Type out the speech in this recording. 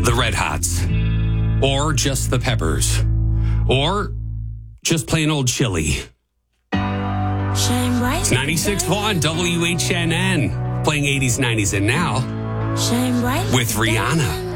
the Red Hots, or just the Peppers, or just plain old chili. It's 96.1 WHNN, playing 80s, 90s, and now with Rihanna.